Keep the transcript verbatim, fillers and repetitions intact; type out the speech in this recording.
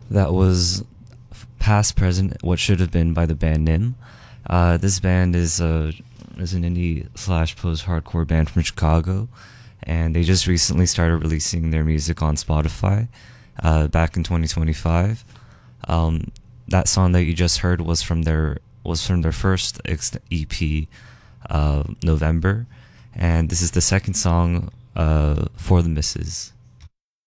That was Past Present What Should Have Been by the band Nim. Uh, this band is a is an indie slash post hardcore band from Chicago, and they just recently started releasing their music on Spotify uh, back in twenty twenty-five. Um, that song that you just heard was from their was from their first E P, uh, November, and this is the second song uh, For the Misses.